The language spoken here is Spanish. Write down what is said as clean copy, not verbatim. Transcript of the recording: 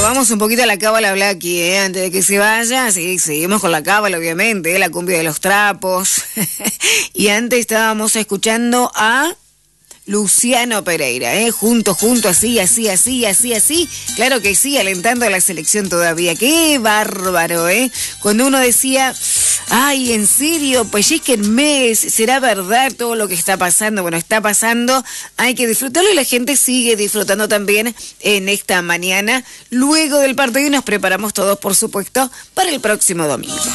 vamos un poquito a la cábala Blacky, antes de que se vaya. Sí, seguimos con la cábala, obviamente, la cumbia de los trapos. Y antes estábamos escuchando a Luciano Pereira, junto, así. Claro que sí, alentando a la selección todavía. ¡Qué bárbaro, Cuando uno decía, ay, en serio, pellizquenme, ¿será verdad todo lo que está pasando? Bueno, está pasando, hay que disfrutarlo y la gente sigue disfrutando también en esta mañana. Luego del partido y nos preparamos todos, por supuesto, para el próximo domingo.